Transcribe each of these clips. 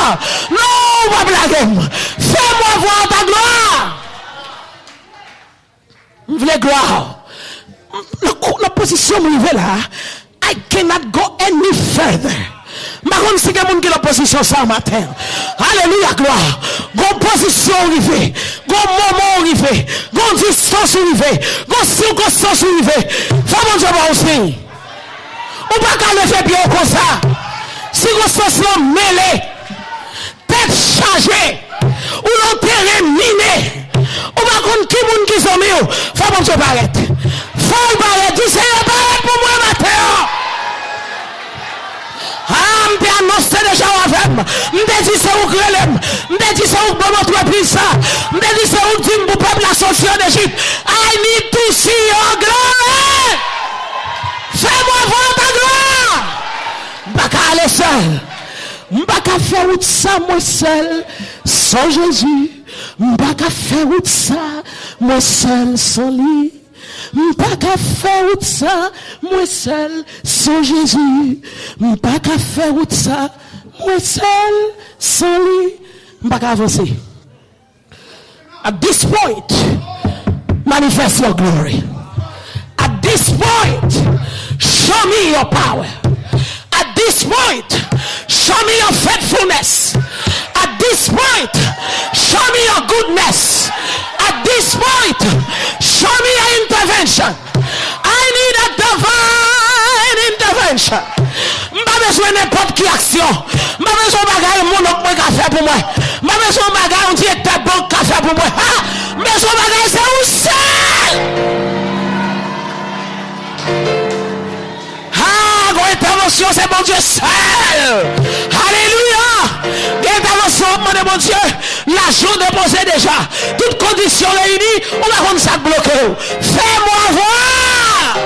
gloire. Non, pas blaguer. Fais-moi voir ta gloire. Je veux gloire. La position où là, I cannot go any further. Je ne sais pas si la position ça matin. Alléluia, gloire. Gon position arrivée, gon moment arrivé, gon distance arrivée, gon circonstance arrivée. Faut mon Dieu aussi. On va pas lever bien comme ça. Circonstance là mêlée, tête chargée, ou l'enterré miné. On va contre qui moun qui sont mieux. Faut mon Dieu paraître. Faut paraître. Dis Seigneur paraître pour moi matin. Ah, m'te annoncé déjà avec moi. M'te dit c'est où grelem. M'te dit c'est où bon entreprise ça. M'te dit c'est où dit pour peuple la sortir d'Égypte. I need to see your glory. Fais-moi voir ta gloire. M'pas aller seul. M'pas faire route ça moi seul sans Jésus. M'pas faire route ça moi seul sans lui. M'pas faire route ça moi seul sans Jésus. M'pas faire route ça moi seul sans lui. M'pas avancer. At this point, manifest your glory. At this point, show me your power. At this point, show me your faithfulness. At this point, show me your goodness. At this point, show me your intervention. I need a divine intervention. Pas besoin de n'importe quelle action. Pas besoin de bagaille mon oncle qui a fait pour moi. Pas besoin de bagaille un directeur banque qui a fait pour moi. Ah, besoin de bagaille c'est où seul. Ah, intervention c'est mon Dieu seul. Alléluia. Intervention mon Dieu. L'argent déposé déjà. Toutes conditions réunies. On va rendre ça bloqué. Fais-moi voir.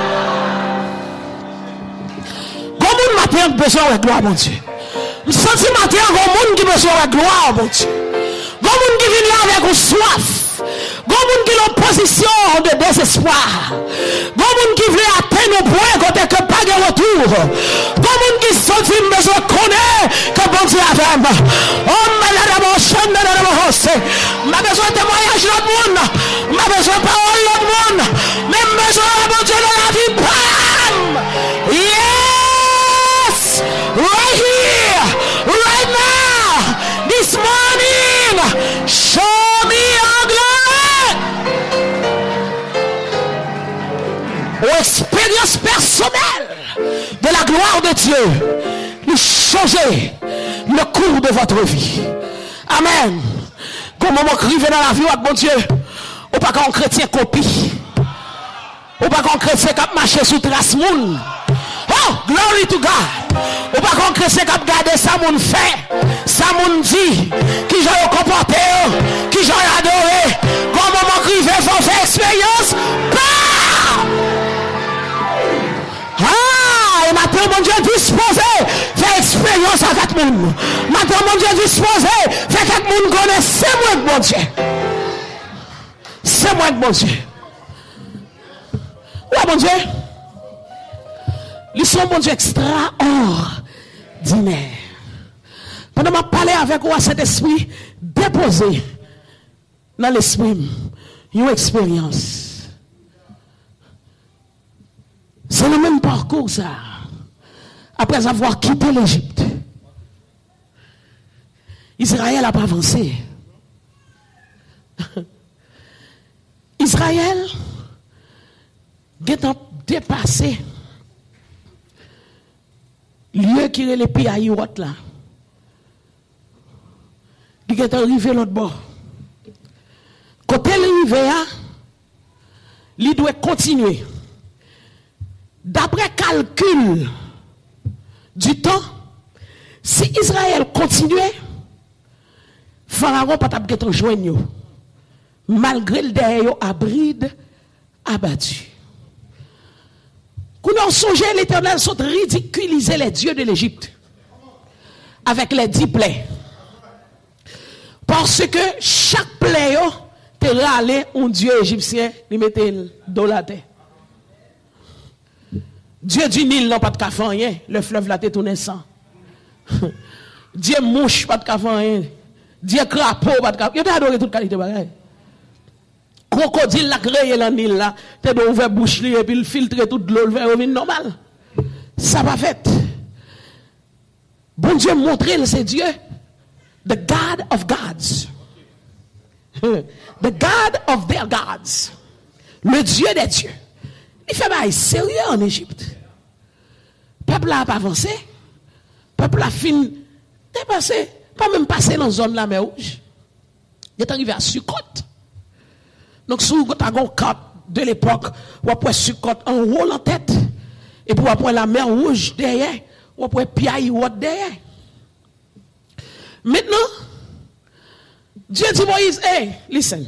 Comment matin besoin de gloire mon Dieu. Je sens matin comment qui besoin de gloire mon Dieu. Comment qui vient là avec une soif. Comment qui est en position de désespoir. Comment qui veut atteindre au point côté que pas de retour. Comment qui sentit besoin de connaître que bon Dieu avait. Oh, madame, m'a besoin de témoignage de l'autre monde. M'a besoin de parole de l'autre monde. Même besoin de bon Dieu de la vie. Bam! Yes! Right here! Right now! This morning! Show me your glory! Ou expérience personnelle de la gloire de Dieu. Nous changer le cours de votre vie. Amen. Comment on arrive dans la vie avec mon Dieu, ou pas qu'un chrétien copie, ou pas qu'un chrétien qui marche sous trace moun. Oh, glory to God. Ou pas qu'un chrétien qui regarde ça moun fait, ça moun dit, qui j'ai comporté, qui j'ai adoré. Comment on arrive à faire expérience? Ah, et maintenant mon Dieu disposé faire expérience avec tout le monde. Maintenant mon Dieu disposé faire que tout le monde connaisse c'est moi que mon Dieu. C'est moi que mon Dieu. Ouais mon Dieu. Ils sont mon Dieu extraordinaire. Pendant que je parle avec vous, cet esprit déposé dans l'esprit, une expérience. C'est le même parcours ça. Après avoir quitté l'Égypte, Israël n'a pas avancé. Israël a dépassé lieu qui est le pays à Yot là. Il est arrivé l'autre bord. Côté l'arrivée, il doit continuer. D'après calcul du temps, si Israël continuait, Pharaon pas être joigneux, malgré le derrière abride abattu. Quand on songeait l'Éternel, sont ridiculiser les dieux de l'Égypte avec les 10 plaies. Parce que chaque plaie te râlé un dieu égyptien, il mettait dans la terre. Dieu du Nil n'a pas de café, le fleuve là te tourné sang. Dieu mouche pas de café, Dieu crapaud pas de café. Il a adoré toute qualité bagaille. Crocodile la créé dans Nil là, tu dois ouvrir bouche et puis le filtrer toute l'eau, le faire revenir normal. Ça va fait. Bon Dieu montre c'est Dieu. The God of gods. The God of their gods. Le Dieu des dieux. Il fait pas sérieux en Égypte. Peuple a pas avancé. Peuple a fin dépassé. Pas même passé dans la zone de la mer Rouge. Il est arrivé à Sukkot. Donc, si vous avez un carte de l'époque, vous avez Sukkot en haut en tête. Et puis vous avez la mer Rouge derrière. Vous avez Piaïwot derrière. Maintenant, Dieu dit Moïse, hey, listen.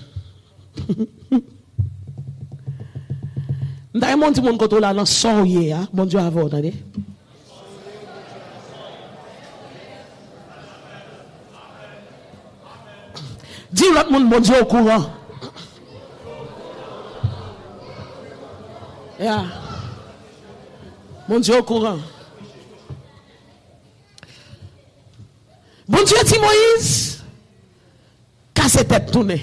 D'ailleurs, dit mon côté là, dans son yé, mon Dieu a vu, attendez. Dis l'autre monde, mon Dieu au courant. Yeah. Mon Dieu au courant. Bon Dieu dit Moïse, casse tête tournée.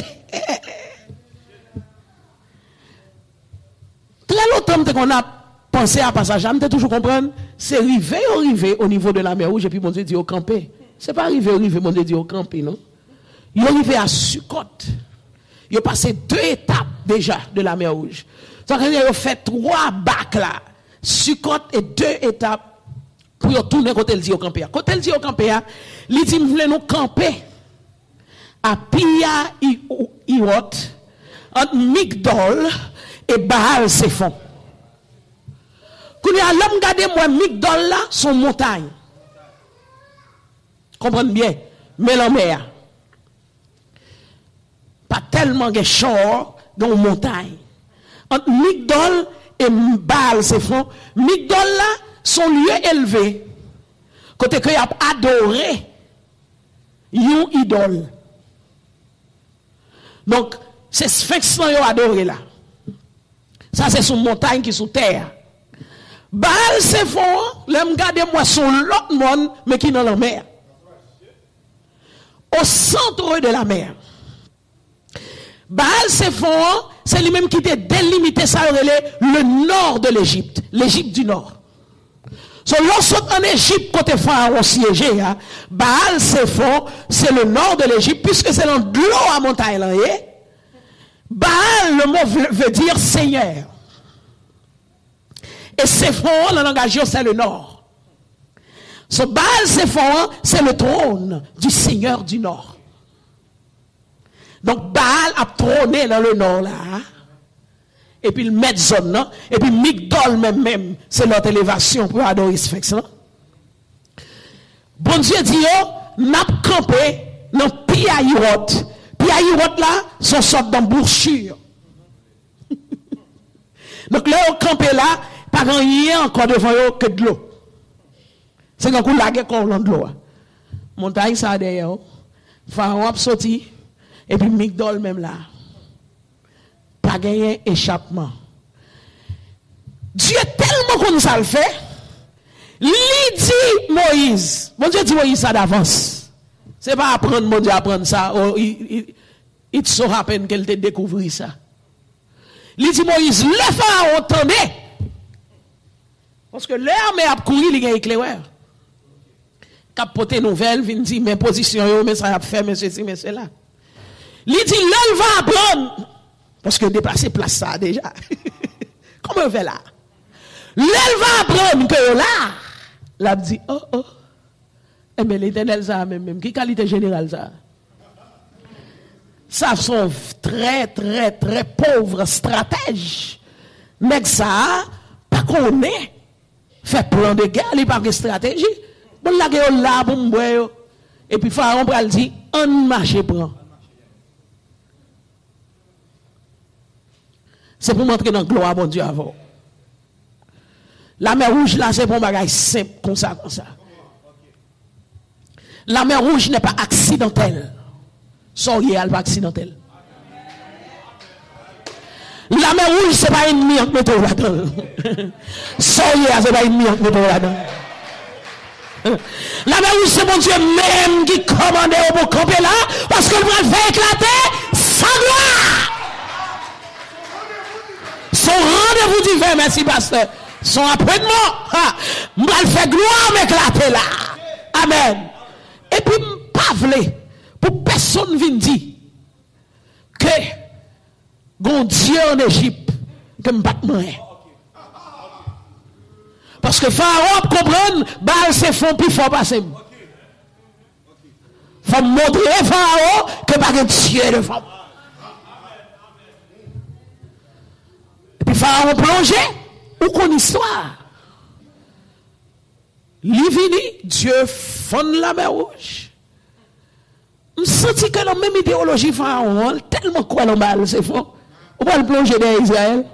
Très longtemps qu'on a pensé à passage, on toujours comprendre, c'est arrivé au niveau de la mer Rouge et puis mon Dieu dit au campé. C'est pas arrivé, mon Dieu dit au campé, non? Il est arrivé à Sukkot. Il a passé 2 étapes déjà de la mer Rouge. Donc il a fait 3 bacs là. Sukkot et 2 étapes. Pour tourner côté le dit au campé. Côté le dit au campé, il dit voulez nous camper à Piaïwot entre Migdol et Baal Séphon. Quand il y a l'homme gardé moi Migdol là son montagne. Comprenez bien, mais la mer pas tellement de char dans la montagne. Entre Migdol et Baal Séphon, Migdol là son lieu élevé, côté que y a adoré une idole. Donc, c'est Sphinx qui a adoré là. Ça, c'est sur montagne qui est sous terre. Baal Séphon, l'homme garde moi son l'autre monde, mais qui est dans la mer. Au centre de la mer. Baal Séphon, c'est lui-même qui a délimité ça, le nord de l'Égypte, l'Égypte du Nord. So, lorsqu'on en Égypte, côté Pharaon siégé, Baal Séphon, c'est le nord de l'Égypte, puisque c'est dans de l'eau à montagne là. Baal, le mot veut dire Seigneur. Et Séphon, le langage, c'est le nord. So, Baal Séphon, c'est le trône du Seigneur du Nord. Donc, Baal a trôné dans le nord là. Et puis le mettre zone là, et puis Migdol même, c'est notre élévation pour adorer Sphinx là. Bon Dieu dit yo, n'a campé dans Piaïwot. Piaïwot là, sont sorte d'embouchure. Donc là on campé là, pas rien encore devant yo que de l'eau. C'est quand on lague qu'on de l'eau. Montagne ça derrière. Pharaon a sorti et puis Migdol même là. Pas gagné échappement. Dieu tellement comme ça le fait, il dit Moïse, mon Dieu dit Moïse ça d'avance. C'est pas apprendre mon Dieu apprendre ça, il so happen qu'elle te découvrir ça. Il dit Moïse, le pharaon entendez. Parce que l'heure mais a couru, il y a éclaireur. Cap porter nouvelle, vient dire mes positions yo, mais ça a fait mais ceci mais cela. Il dit l'elle va apprendre. Parce que déplacer place ça déjà. Comment on fait là? L'elle va apprendre que là, l'a dit, oh. Eh bien, l'éternel ça même. Qui qualité générale ça? Ça sont très pauvres stratèges. Mais ça, pas qu'on est. Fait plan de guerre, il n'y a pas de stratégie. Bon, la guerre là, pour me et puis, Pharaon va le dire, on marche prend. C'est pour montrer dans la gloire, mon Dieu, avant. La mer rouge, là, c'est pour un bagage simple, comme ça. La mer rouge n'est pas accidentelle. Soyez, elle pas accidentelle. La mer rouge, c'est pas ennemi entre nous là-dedans. Soyez, c'est pas ennemi entre nous là-dedans. La mer rouge, c'est mon Dieu même qui commande pour camper là, parce que le va faire éclater sa gloire. Son rendez-vous divin, merci pasteur. Son après-demain, je vais faire gloire m'éclater là. Amen. Et puis, pas vle, pour personne vienne dire que gon Dieu en Égypte, que je ne pas moyen. Parce que Pharaon comprendre, Baal se font plus fort passer. Faut montrer Pharaon que pas de Dieu de femme. Et puis Pharaon plongé, ou qu'on histoire. Livini, Dieu fonde la mer rouge. Je sens que la même idéologie Pharaon, tellement quoi le mal, c'est faux. On va le plonger dans Israël.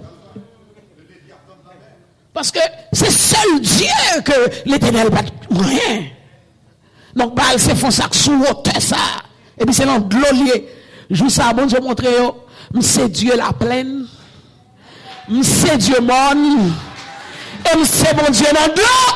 Parce que c'est seul Dieu que l'Éternel n'a rien. Donc, Baal se font ça sous hauteur ça. Et puis c'est dans de l'eau lié. Je vous ça, bon Dieu montre, c'est Dieu la plaine. C'est Dieu mon. Et c'est mon Dieu dans de l'eau.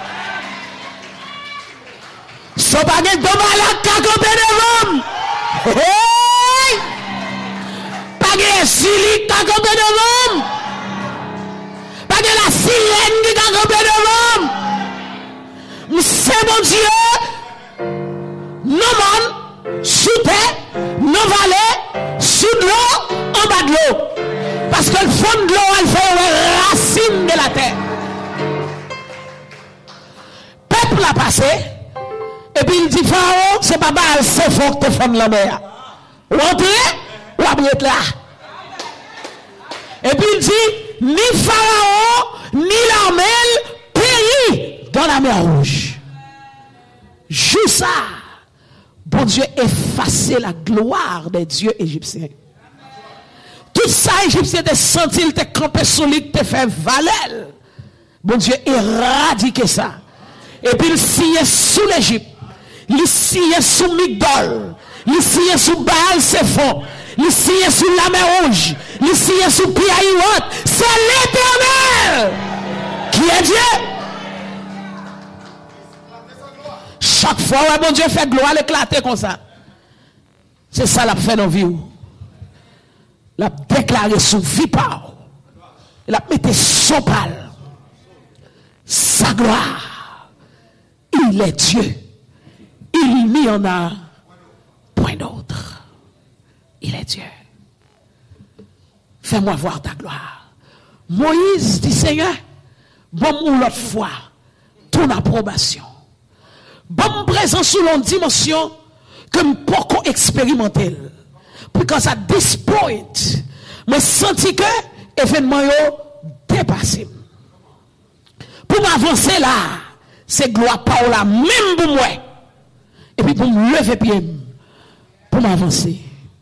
So pas de malade qui a campé devant. Hey! Pas de silic qui a campé devant. Pas de la sirène qui a campé devant. C'est mon Dieu. Non man, sous terre, non vallée, sous de l'eau, en bas de l'eau. Parce que le fond de l'eau, elle fait une racine de la terre. Peuple a passé. Et puis il dit, Pharaon, c'est pas mal, c'est fort que tu fais la mer. Rentrez, ou abrite là. Et puis il dit, ni Pharaon, ni l'armée périt dans la mer rouge. Juste ça, bon Dieu effacer la gloire des dieux égyptiens. Tout ça, Égyptien, te senti, te campé solide, te fait valer. Bon Dieu éradiqué ça. Et puis il signe sous l'Égypte. Il signe sous Migdol. Il signe sous Baal Séphon. Il signe sous la mer rouge. Il signe sous Piaïwot. C'est l'Éternel qui est Dieu. Chaque fois où bon Dieu fait gloire, l'éclater comme ça. C'est ça l'a fait dans la vie. L'a déclaré sous vie par. Il a mis son pâle. Sa gloire. Il est Dieu. Il n'y en a point d'autre. Il est Dieu. Fais-moi voir ta gloire. Moïse dit, Seigneur, bon l'autre fois, ton approbation. Bon présent sous une dimension que je peux pas expérimenter. Because at this point, je senti que l'événement est dépassé. Pour m'avancer là, c'est gloire par là, même pour moi. Et puis pour me lever pied, pour m'avancer.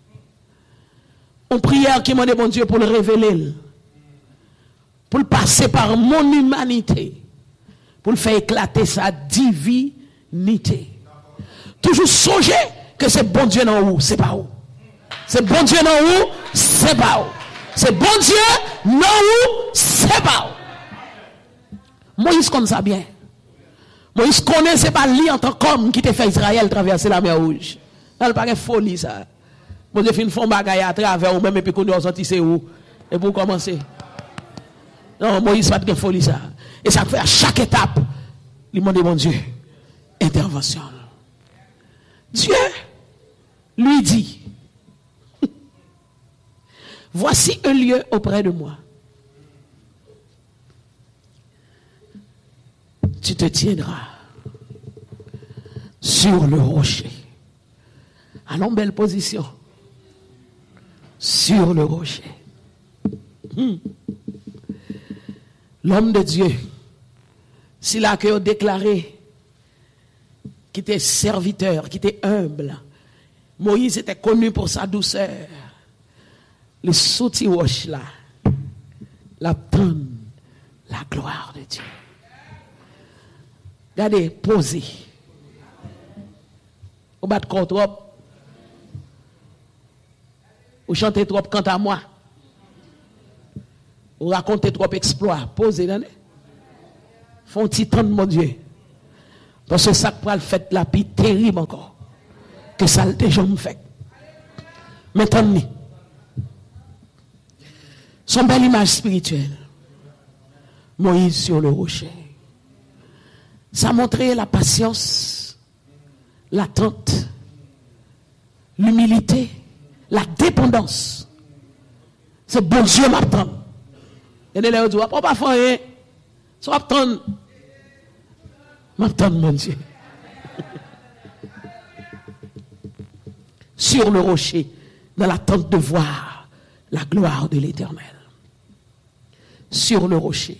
On prière qui m'a dit bon Dieu pour le révéler, pour le passer par mon humanité, pour le faire éclater sa divinité. Toujours songer que c'est bon Dieu dans où, c'est pas où. C'est bon Dieu dans où, c'est pas où. C'est bon Dieu dans où, c'est pas où. Moïse comme ça bien. Moïse connaît, c'est pas lui en tant qu'homme qui te fait Israël traverser la mer rouge. Ça n'est pas une folie ça. Bon Dieu fait une fond bagaille à travers ou même et puis qu'on a sorti c'est où. Et pour commencer. Non, Moïse pas de folie ça. Et ça fait à chaque étape, il demande mon Dieu, intervention. Dieu lui dit, voici un lieu auprès de moi. Tu te tiendras sur le rocher. Allons, belle position. Sur le rocher. L'homme de Dieu, s'il a que déclaré qu'il était serviteur, qu'il était humble, Moïse était connu pour sa douceur. Le sous-ti roche là, la donne la gloire de Dieu. Regardez, posez. Vous battez contre trop. Vous chantez trop quant à moi. Vous racontez trop exploits. Posez, regardez. Font petit temps de mon Dieu. Parce que ça peut le fait la plus terrible encore. Que ça le déjà fait. Maintenant, son belle image spirituelle. Moïse sur le rocher. Ça montrait la patience, l'attente, l'humilité, la dépendance. C'est bon Dieu m'attend. Et les gens disent, pas faire rien. Ça va attendre. M'attend mon Dieu. Sur le rocher, dans l'attente de voir la gloire de l'Éternel. Sur le rocher.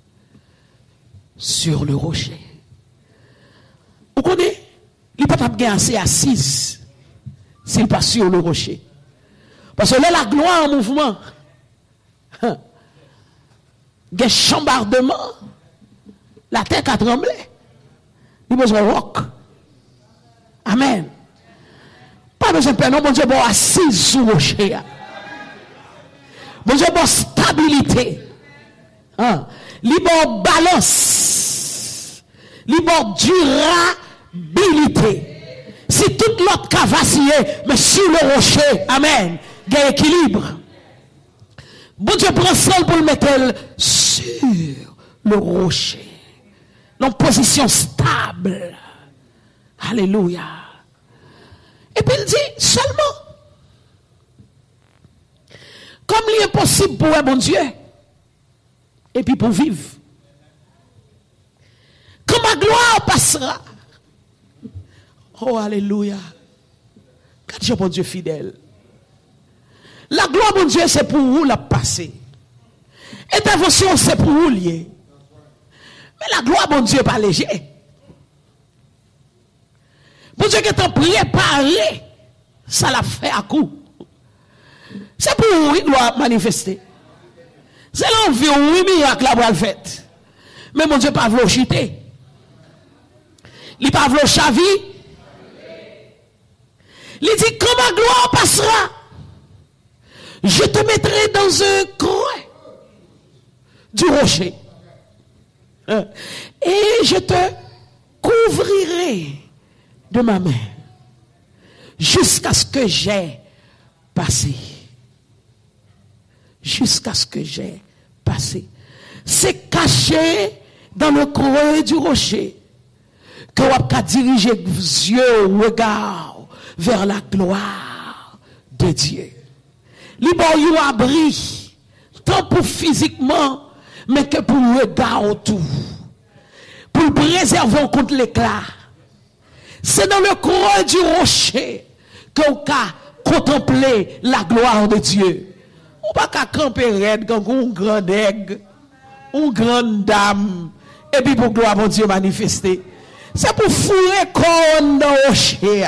Sur le rocher. Vous connaissez, il ne peut pas bien assez assise s'il n'est pas sur le rocher. Parce que là, la gloire en mouvement, il y a un chambardement, la terre a tremblé. Il a besoin de roc. Amen. Pas besoin de non, bon Dieu, bon assise sur le rocher. Bon Dieu, bon stabilité. Libre balance. Libre durabilité. Si toute l'autre cas vacille, mais sur le rocher, amen, il y a équilibre. Bon Dieu prend sol pour le mettre sur le rocher. Dans position stable. Alléluia. Et puis il dit seulement, comme il est possible pour un bon Dieu, et puis pour vivre. Quand ma gloire passera. Oh, alléluia. Quand je bon Dieu fidèle. La gloire, mon Dieu, c'est pour vous la passer. Intervention, c'est pour vous lier. Mais la gloire, mon Dieu, pas léger. Mon Dieu qui est préparé, ça l'a fait à coup. C'est pour vous, il doit manifester. C'est l'envie, oui, miracle là pour le fait. Mais mon Dieu, pas vouloir chiter. Il pas vouloir chavi. Il dit, quand ma gloire passera, je te mettrai dans un coin du rocher. Et je te couvrirai de ma main jusqu'à ce que j'ai passé. Jusqu'à ce que j'ai passé. C'est caché dans le creux du rocher que vous avez dirigé vos yeux, regard vers la gloire de Dieu. Libre you abri, tant pour physiquement, mais que pour le regard autour. Pour préserver contre l'éclat. C'est dans le creux du rocher que vous avez contemplé la gloire de Dieu. On ne peut pas camper raide comme un grand aigle, une grande dame, et puis pour gloire mon Dieu manifester. C'est pour fouiller comme dans le rocher.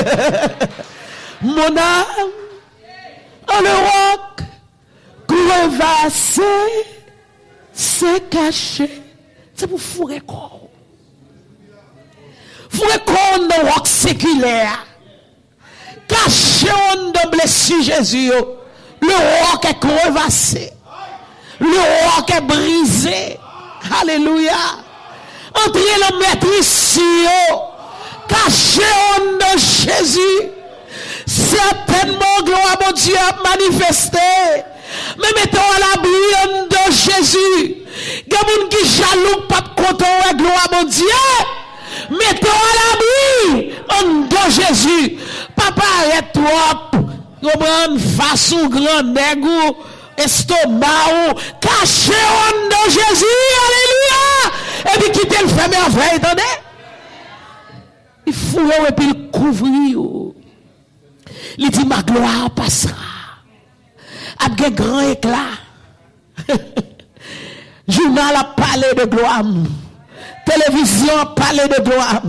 Mon âme, en le roc, crevassé, c'est caché. C'est pour fouiller comme. Fouiller comme dans le roc séculaire. Caché dans blessure Jésus. Le roc est crevassé. Le roc est brisé. Alléluia. Entrez la maîtrise caché en de Jésus. Certainement, gloire à mon Dieu a manifesté. Mais mettons à l'abri de Jésus. Il y a des gens qui jaloux, pas content, gloire à mon Dieu. Mettons à l'abri de Jésus. Papa, arrête-toi. Comprendre façon grand nègre estomac caché en de Jésus, alléluia, et puis quitter le fait merveille, attendez, il faut et puis il couvrir, il dit ma gloire passera, avec un grand éclat, journal a parlé de gloire, télévision a parlé de gloire,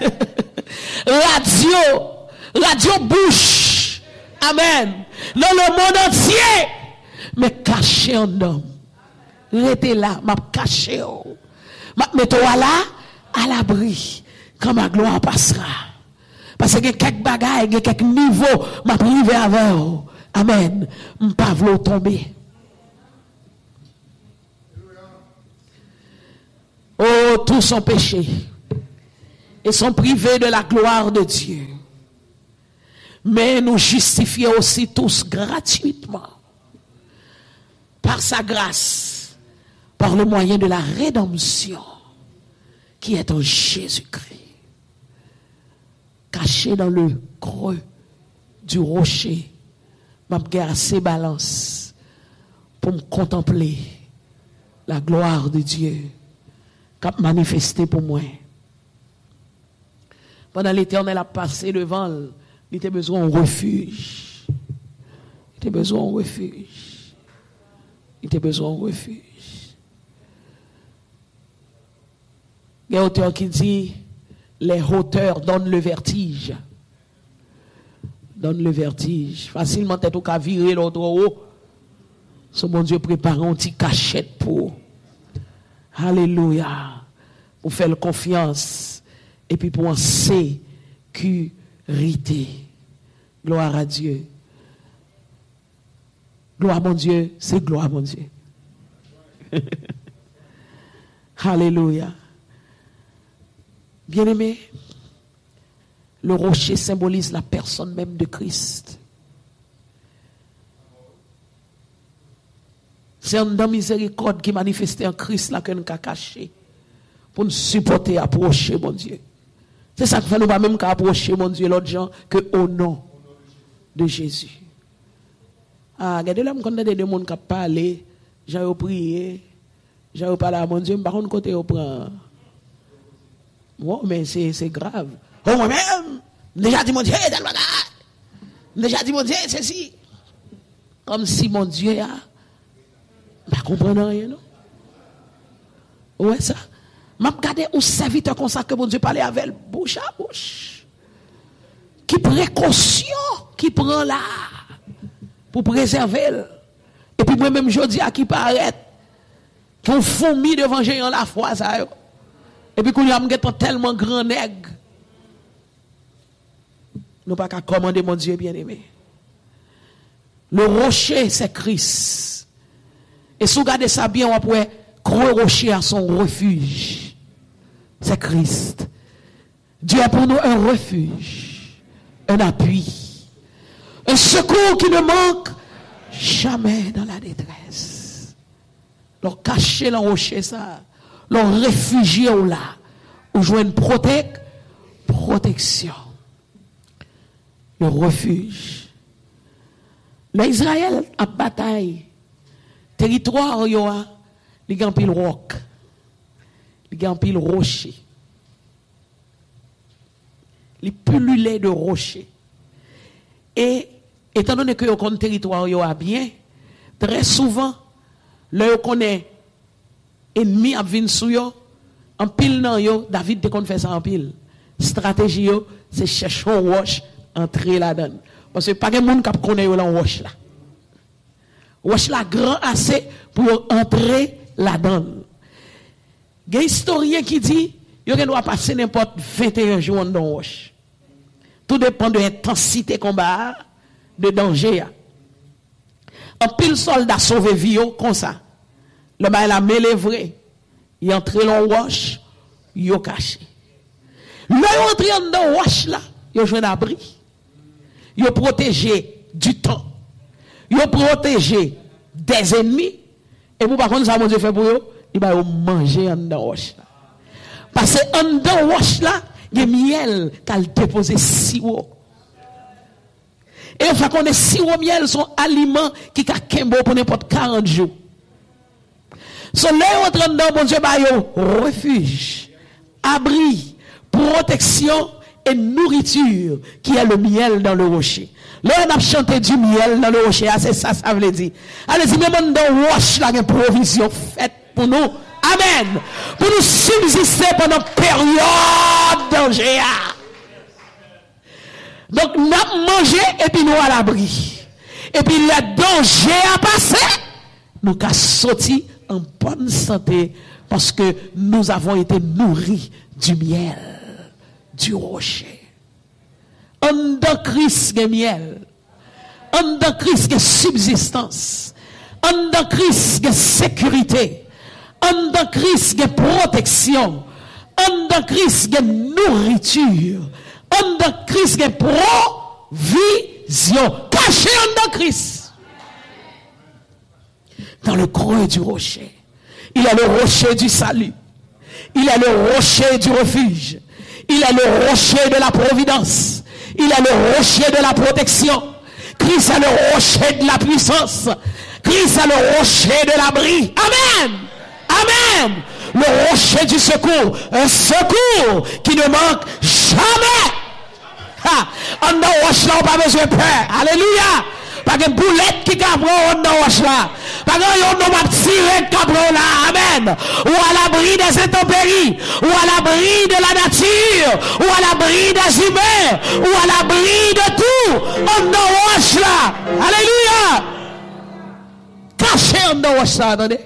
radio bouche, amen, dans le monde entier, mais caché en homme. Restez là, m'a caché. Mettez-toi là, à l'abri, quand ma gloire passera. Parce que quelques bagailles, quelques niveaux, m'a privé avec vous. Amen. M'pas vouloir tomber. Oh, tous sont péchés. et sont privés de la gloire de Dieu. Mais nous justifions aussi tous gratuitement par sa grâce, par le moyen de la rédemption qui est en Jésus-Christ. Caché dans le creux du rocher, m'a gardé assez balance pour me contempler la gloire de Dieu qui a manifesté pour moi. Pendant l'Éternel a passé devant, il était besoin d'un refuge. Il était besoin d'un refuge. Il était besoin d'un refuge. Il y a un auteur qui dit les hauteurs donnent le vertige. Donnent le vertige. Facilement, t'es au cas virer l'autre haut. Ce bon Dieu prépare un petit cachette pour. Alléluia. Pour faire confiance. Et puis pour en sécurité. Gloire à Dieu. Gloire à mon Dieu, c'est gloire à mon Dieu. Alléluia. Bien-aimé, le rocher symbolise la personne même de Christ. C'est un dans miséricorde qui manifestait en Christ là que nous avons caché pour nous supporter, approcher mon Dieu. C'est ça que fait nous pas même qu'à approcher mon Dieu l'autre gens que au nom de Jésus. Ah, regardez là, quand on a des gens qui parlent, j'ai prié, j'ai parlé à mon Dieu, par contre côté on prend. Bon, mais c'est grave. Oh, moi-même, déjà dit mon Dieu, déjà dit mon Dieu, ceci. Comme si mon Dieu a pas compris rien, non? Ouais, ça. M'a regardé un serviteur comme ça que mon Dieu parlait avec elle, bouche à bouche. Qui précaution, qui prend là, pour préserver elle. Et puis moi-même, je dis à qui paraît, qu'on fourmi devant géant la foi, ça. Et puis, quand il y a tellement grand nègre, nous pas qu'à commander mon Dieu bien-aimé. Le rocher, c'est Christ. Et si vous regardez ça bien, on pourrait croire rocher à son refuge. C'est Christ. Dieu a pour nous un refuge, un appui, un secours qui ne manque jamais dans la détresse. Donc, cacher le rocher, ça. Leur réfugié là, ou jouer une protection. Le refuge. L'Israël a bataille. Territoire, il y a un pile roc. Il y a un pile rocher. Il pullulait de rochers. Et étant donné que le territoire il a bien, très souvent, là, on connaît ennemi a vinn sou yo en pile nan yo David te kon fait ça en pile stratégie yo c'est chercher un roche entrer là-dedans parce que pas de monde qui connaît yo là roche là grand assez pour entrer là-dedans. Gen historien qui dit yo doit passer n'importe 21 jours dans roche. Tout dépend de l'intensité combat, de danger. En pile soldat sauvé vie yo comme ça. Le bail la mêlé vrai. Il entre dans roche, il est caché. Là, il entre dans roche là, il joue un abri. Il est protégé du temps. Il est protégé des ennemis. Et vous par contre ça mon Dieu fait pour eux, il va manger dans roche là. Parce que dans roche là, il y a miel qu'elle déposé sirop. Et on fait qu'on est sirop miel son aliment qui a kembo pour n'importe 40 jours. So, là, on entre dans, bon Dieu, refuge, abri, protection et nourriture qui est le miel dans le rocher. Là, on a chanté du miel dans le rocher, c'est ça, ça veut dire. Allez-y, même dans le rocher, là, il y a une provision faite pour nous. Amen. Pour nous subsister pendant période danger. Donc, nous avons mangé et puis nous à l'abri. Et puis, le danger a passé, nous avons sorti en bonne santé parce que nous avons été nourris du miel du rocher. En dans Christ il y a miel. En dans Christ il y a subsistance. En dans Christ il y a sécurité. En dans Christ il y a protection. En dans Christ, il y a nourriture. En dans Christ, il y a provision. Caché en dans Christ. Dans le creux du rocher. Il a le rocher du salut. Il a le rocher du refuge. Il a le rocher de la providence. Il a le rocher de la protection. Christ a le rocher de la puissance. Christ a le rocher de l'abri. Amen. Amen. Le rocher du secours. Un secours qui ne manque jamais. On ne roche pas besoin de peur. Alléluia. Pas de boulette qui capre on ne roche là. Pas de yon ne m'a tiré capre là. Amen. Ou à l'abri des intempéries. Ou à l'abri de la nature. Ou à l'abri des humains. Ou à l'abri de tout. On ne roche là. Alléluia. Caché on ne roche là. Attendez.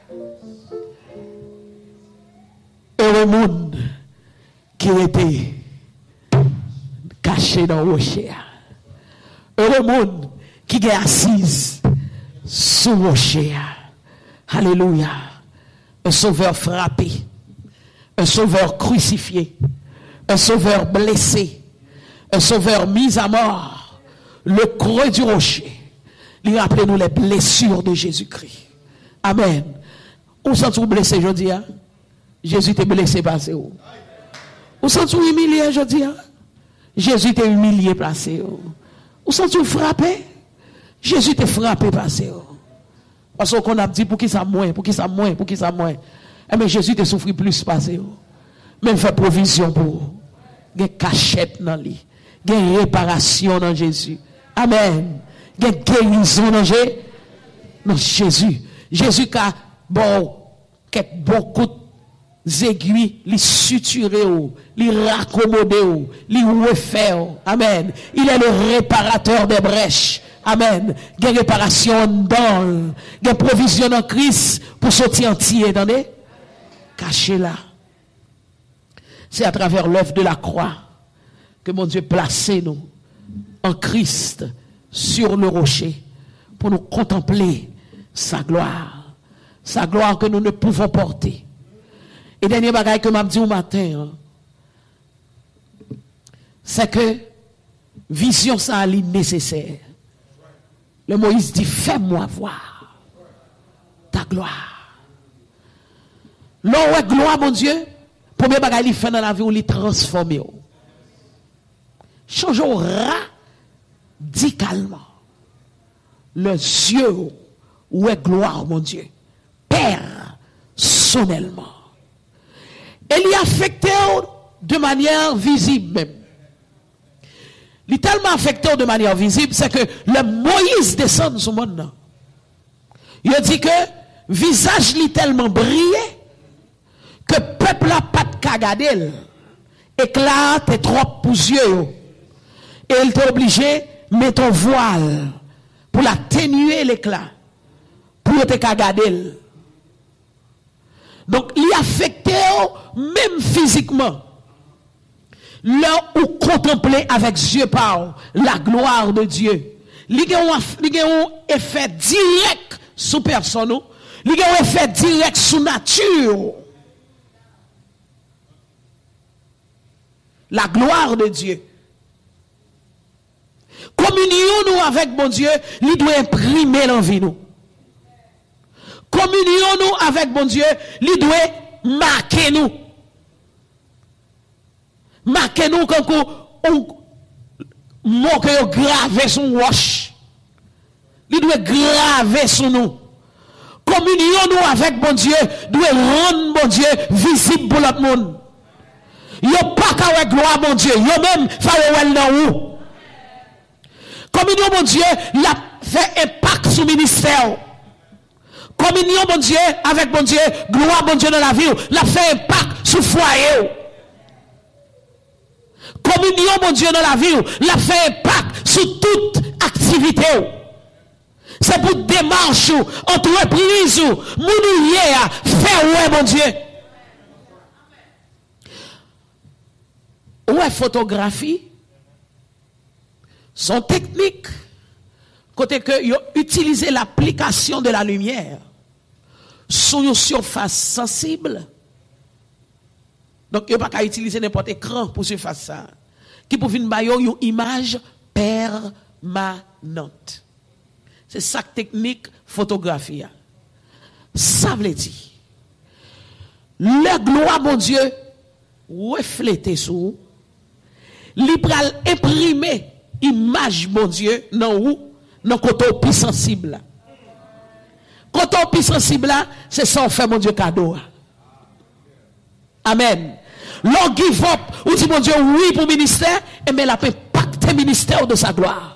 Heureux monde qui était caché dans le rocher. Heureux monde qui est assise sous le rocher. Alléluia. Un sauveur frappé. Un sauveur crucifié. Un sauveur blessé. Un sauveur mis à mort. Le creux du rocher. Il rappelle nous les blessures de Jésus-Christ. Amen. Où sont-vous blessés aujourd'hui? Jésus était blessé par vous. Où sont-vous humilié aujourd'hui? Jésus était humilié par vous. Où sont-vous frappé? Jésus était frappé par vous. Parce qu'on a dit pour qui ça moins, pour qui ça moins, pour qui ça moins. Eh bien Jésus était souffert plus par vous. Même fait provision pour vous. Il y a cachette dans lui. Il y a réparation dans Jésus. Amen. Il y a guérison dans Jésus. Jésus qui a beaucoup aiguilles, les suturer, les raccommoder, les refaire. Amen. Il est le réparateur des brèches. Amen. Il y a réparation dans, il y a provision en Christ pour sortir entier. Attendez? Caché là. C'est à travers l'œuvre de la croix que mon Dieu placé nous en Christ sur le rocher pour nous contempler sa gloire. Sa gloire que nous ne pouvons porter. Et dernier bagage que m'a dit au matin, c'est que vision ça est nécessaire. Le Moïse dit, fais-moi voir ta gloire. L'on est gloire, mon Dieu, premier bagage il fait dans la vie, on les transforme. Changeons radicalement. Les yeux où est gloire, mon Dieu, personnellement. Elle y affecté de manière visible même. Il est tellement affecté de manière visible, c'est que le Moïse descend sur le monde. Il a dit que visage lui tellement brillé que peuple n'a pas de cagadel. Éclat est trop poussieux. Et il était obligé de mettre un voile pour atténuer l'éclat. Pour te cagadel. Donc, il est affecté même physiquement. Là où contempler avec yeux par la gloire de Dieu. Il y a un effet direct sur personne. Il y a un effet direct sur nature. La gloire de Dieu. Communion nous avec mon Dieu, il doit imprimer l'envie nous. Communion nous avec mon Dieu, il doit marquer nous. Marquer nous quand on manque graver son roche. Il doit graver sur nous. Communion nous avec mon Dieu, doit rendre mon Dieu visible pour l'autre monde. Yo pas qu'à gloire mon Dieu, yo même faire dans où. Communion mon Dieu, il a fait impact sur le ministère. Communion mon Dieu avec mon Dieu, gloire mon Dieu dans la vie, il a fait impact sur le foyer. Communion mon Dieu dans la vie, il a fait impact sur toute activité. C'est pour démarche, entreprise, mounouillé, faire ouais mon Dieu. Ouais photographie, son technique, côté que ils ont utilisé l'application de la lumière sur une surface sensible, Donc, il n'y a pas qu'à utiliser n'importe quel écran pour se faire ça. Qui pour venir une image permanente. C'est ça technique photographie. Ça veut dire, la gloire, mon Dieu, refléter sur li pral imprimer image, mon Dieu, dans où? Dans côté plus sensible. Côté plus sensible, c'est ça on fait, mon Dieu, cadeau. Amen. L'on give up, ou dit, mon Dieu, oui pour le ministère, et mais la peut impacter le ministère de sa gloire.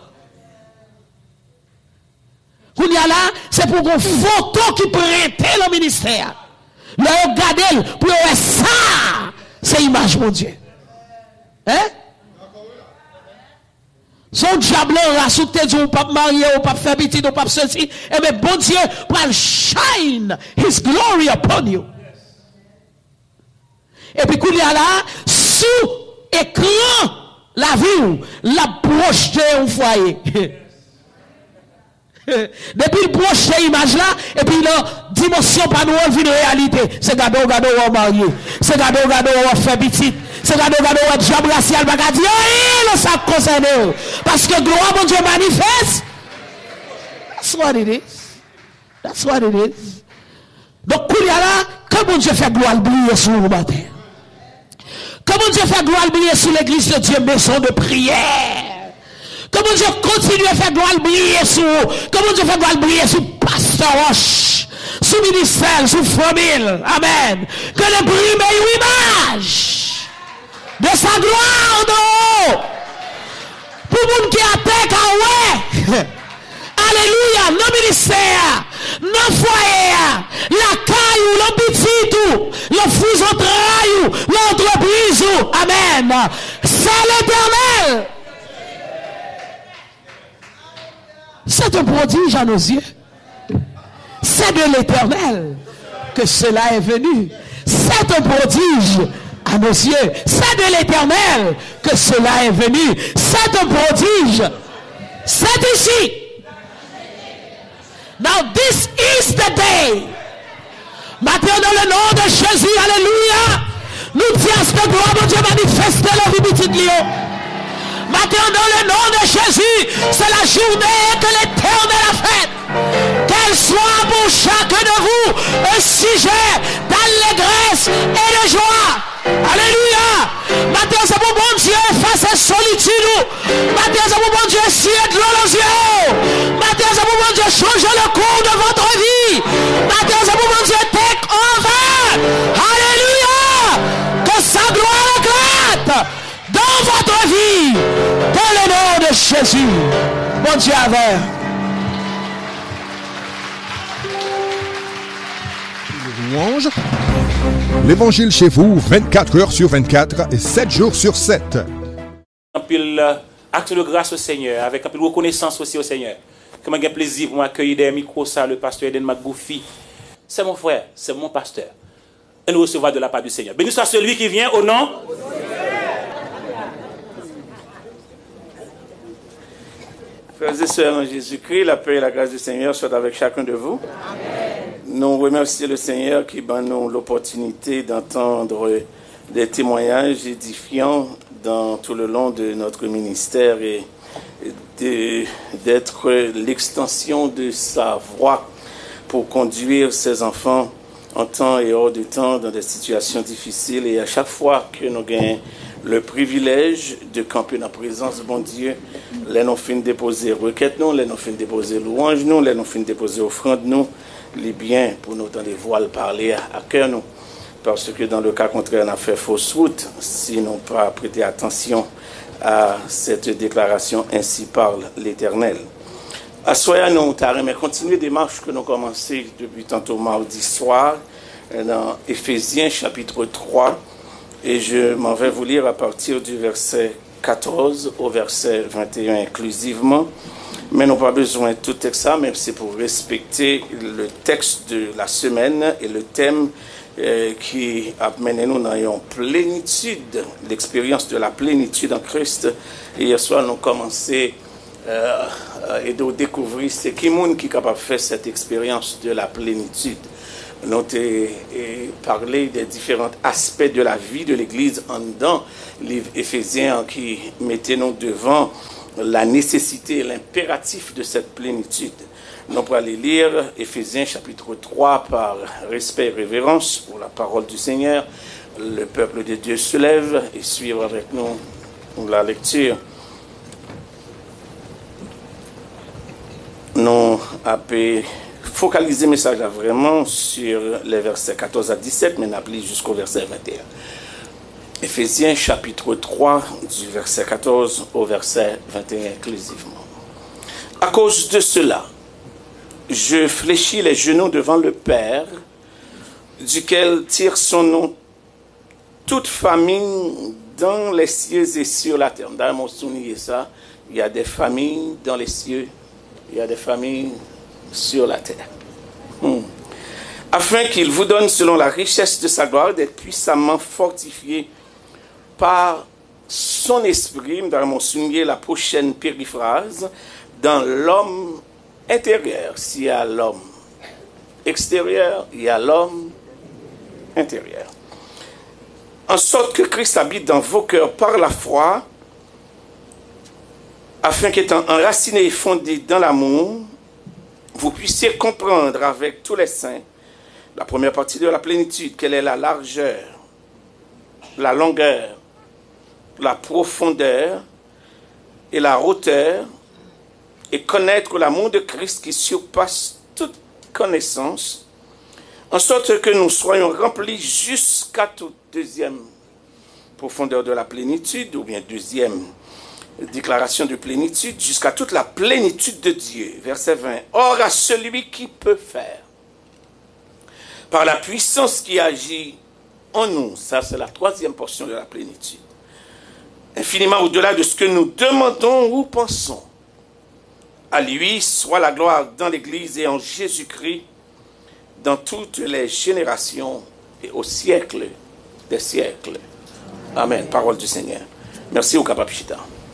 Qu'on y a là, c'est pour une photo qui prête le ministère. Là, regardez, pour voir ça, c'est image, mon Dieu. Hein? Son diable a sauté du ou pas marié, ou pas faire petit, ou pas ceci. Et mais bon Dieu, pour shine His glory upon you. Et puis, qu'on y a là, sous écran, la vue, la projeté au foyer. Depuis le prochain image là, et puis la dimension pas nous vient réalité. C'est gado on marié. C'est gado on fait petit. C'est gado on diable racial bagadi. Le ça concerne. Parce que gloire mon Dieu manifeste. That's what it is. That's what it is. Donc qu'il y a là, que mon Dieu fait gloire briller sur le matin. Que mon Dieu fait gloire briller sur l'église de Dieu, maison de prière. Comment Dieu continue à faire gloire briller sur comment Dieu fait gloire briller sur Pasteur Roche, sur ministère, sur famille. Amen. Que le brime une image de sa gloire de haut. Pour le monde qui attaque, ouais. Alléluia. Nos ministères, nos foyers, la caille, l'ambiti, tout, le fous entrailles, l'entreprise. Amen. C'est l'Éternel. C'est un prodige à nos yeux. C'est de l'Éternel que cela est venu. C'est un prodige à nos yeux. C'est de l'Éternel que cela est venu. C'est un prodige. C'est ici. Now this is the day. Maintenant dans le nom de Jésus, alléluia, nous disons que gloire de Dieu manifeste la vie de Dieu. Maintenant, dans le nom de Jésus, c'est la journée que l'Éternel a faite. Qu'elle soit pour chacun de vous un sujet d'allégresse et de joie. Alléluia. Maintenant, c'est pour mon Dieu face à solitude. Maintenant, c'est pour mon Dieu scier de l'eau aux yeux. Maintenant, c'est pour mon Dieu changer le cours de votre vie. Maintenant, c'est pour mon Dieu take over. Alléluia. Que sa gloire éclate dans votre vie, dans le nom de Jésus. Bon Dieu avec. Louange. L'évangile chez vous, 24 heures sur 24 et 7 jours sur 7. Un pile acte de grâce au Seigneur, avec un peu de reconnaissance aussi au Seigneur. Comment j'ai plaisir pour m'accueillir des micros, ça, le pasteur Eden Magoufi. C'est mon frère, c'est mon pasteur. Et nous recevons de la part du Seigneur. Béni soit celui qui vient au nom. Frères et sœurs en Jésus-Christ, la paix et la grâce du Seigneur soient avec chacun de vous. Amen. Nous remercions le Seigneur qui donne nous l'opportunité d'entendre des témoignages édifiants dans tout le long de notre ministère et d'être l'extension de sa voix pour conduire ses enfants en temps et hors de temps dans des situations difficiles. Et à chaque fois que nous gagnons le privilège de camper dans la présence de bon Dieu, les nous fin déposer requêtes nous, les nous fin déposer louange nous, les nous fin déposer offrande nous, les biens pour nous dans les voiles parler à cœur nous. Parce que dans le cas contraire, on a fait fausse route si nous pas prêté attention à cette déclaration, ainsi parle l'Éternel. À soya nous mais continuer des marches que nous commençons depuis tantôt mardi soir dans Éphésiens chapitre 3. Et je m'en vais vous lire à partir du verset 14 au verset 21 inclusivement. Mais nous n'avons pas besoin de tout texte ça, même c'est pour respecter le texte de la semaine et le thème qui a mené nous dans une plénitude, l'expérience de la plénitude en Christ. Et hier soir, nous commençons et de découvrir c'est qui est capable de faire cette expérience de la plénitude. nous avons parlé des différents aspects de la vie de l'Église en dedans, livre Éphésiens qui mettait nous devant la nécessité et l'impératif de cette plénitude. Nous allons aller lire Éphésiens chapitre 3 par respect et révérence pour la parole du Seigneur. Le peuple de Dieu se lève et suivre avec nous la lecture. Nous avons focalisé le message vraiment sur les versets 14 à 17, mais nous avons jusqu'au verset 21. Éphésiens chapitre 3, du verset 14 au verset 21 inclusivement. À cause de cela, je fléchis les genoux devant le Père, duquel tire son nom toute famille dans les cieux et sur la terre. Dans mon souvenir, ça, il y a des familles dans les cieux, il y a des familles sur la terre. Afin qu'il vous donne, selon la richesse de sa gloire, d'être puissamment fortifié par son esprit, dans mon souvenir, la prochaine périphrase, dans l'homme intérieur. S'il y a l'homme extérieur, il y a l'homme intérieur. En sorte que Christ habite dans vos cœurs par la foi, afin qu'étant enraciné et fondé dans l'amour, vous puissiez comprendre avec tous les saints la première partie de la plénitude, quelle est la largeur, la longueur, la profondeur et la hauteur, et connaître l'amour de Christ qui surpasse toute connaissance, en sorte que nous soyons remplis jusqu'à toute deuxième profondeur de la plénitude, ou bien deuxième déclaration de plénitude, jusqu'à toute la plénitude de Dieu. Verset 20. Or, à celui qui peut faire, par la puissance qui agit en nous, ça c'est la troisième portion de la plénitude, infiniment au-delà de ce que nous demandons ou pensons. À lui soit la gloire dans l'Église et en Jésus-Christ, dans toutes les générations et au siècle des siècles. Amen. Parole du Seigneur. Merci au Kapapchita.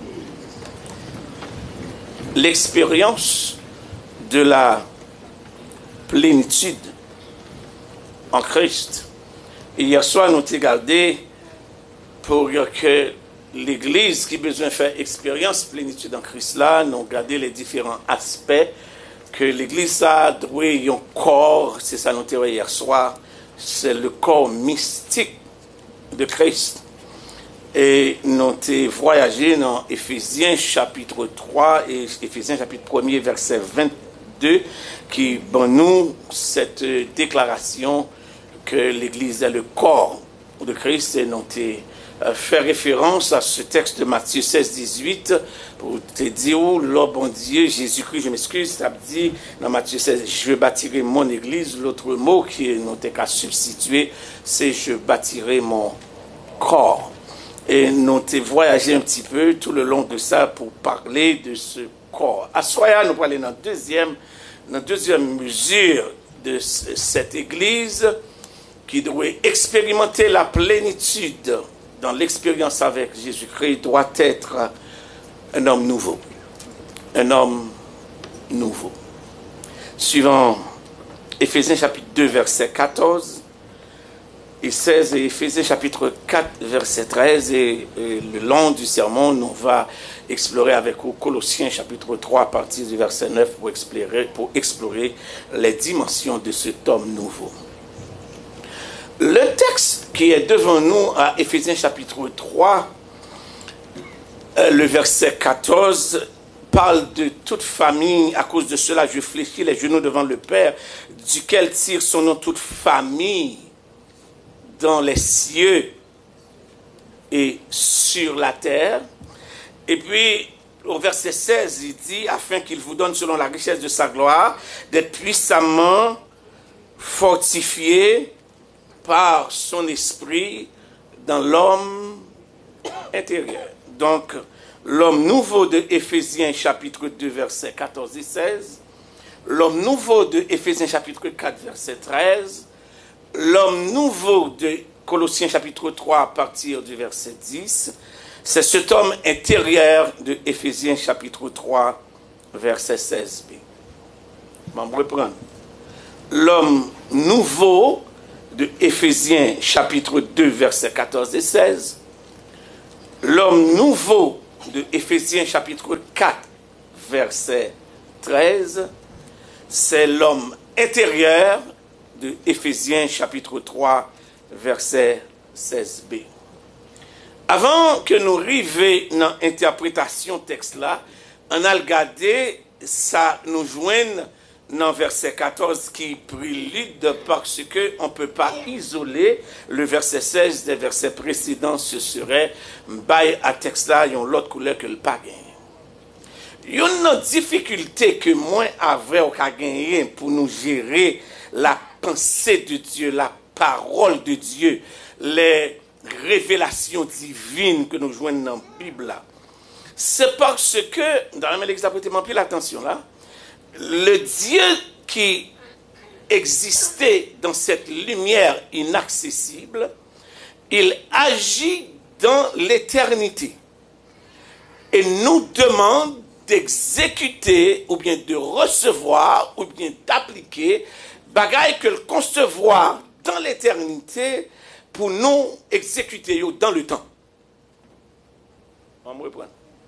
L'expérience de la plénitude en Christ. Et hier soir, nous avons regardé pour que l'Église qui a besoin de faire expérience plénitude en Christ là, nous avons regardé les différents aspects que l'Église a doué un corps, c'est ça nous avons hier soir, c'est le corps mystique de Christ. Et nous avons voyagé dans Éphésiens chapitre 3 et Éphésiens chapitre 1er verset 22 qui bon nous cette déclaration que l'Église est le corps de Christ et nous avons fait référence à ce texte de Matthieu 16-18 pour te dire oh bon Dieu, Jésus-Christ, je m'excuse, ça dit dans Matthieu 16, je bâtirai mon Église, l'autre mot qui nous a substitué, c'est je bâtirai mon corps. Et nous avons voyagé un petit peu tout le long de ça pour parler de ce corps. À Soya, nous allons aller dans la deuxième mesure de cette Église qui doit expérimenter la plénitude dans l'expérience avec Jésus-Christ, doit être un homme nouveau. Un homme nouveau. Suivant Éphésiens chapitre 2, verset 14 et 16, et Éphésiens chapitre 4, verset 13, et le long du sermon, nous va explorer avec Colossiens chapitre 3, à partir du verset 9, pour explorer les dimensions de cet homme nouveau. Le texte qui est devant nous à Éphésiens chapitre 3, le verset 14, parle de toute famille. À cause de cela, je fléchis les genoux devant le Père, duquel tire son nom toute famille dans les cieux et sur la terre. Et puis, au verset 16, il dit, afin qu'il vous donne, selon la richesse de sa gloire, d'être puissamment fortifié par son esprit dans l'homme intérieur. Donc, l'homme nouveau de Éphésiens chapitre 2, versets 14 et 16, l'homme nouveau de Éphésiens chapitre 4, verset 13, l'homme nouveau de Colossiens chapitre 3 à partir du verset 10, c'est cet homme intérieur de Éphésiens chapitre 3, verset 16b. Je vais reprendre. l'homme nouveau de Éphésiens chapitre 2 versets 14 et 16. L'homme nouveau de Éphésiens chapitre 4 verset 13. C'est l'homme intérieur de Éphésiens chapitre 3 verset 16b. Avant que nous arrivions dans l'interprétation texte là, on a regardé ça nous joigne dans verset 14 qui prélude parce qu'on ne peut pas isoler le verset 16 des versets précédents. Ce serait bail à texte là, ils ont l'autre couleur que le pas gagné. Il y a une difficulté que moi avait au cas gagné pour nous gérer la pensée de Dieu, la parole de Dieu, les révélations divines que nous joignons dans la Bible là. C'est parce que, dans l'examen, puis l'attention là, le Dieu qui existait dans cette lumière inaccessible, il agit dans l'éternité et nous demande d'exécuter ou bien de recevoir ou bien d'appliquer bagaille que le concevoir dans l'éternité pour nous exécuter dans le temps. On me reprend.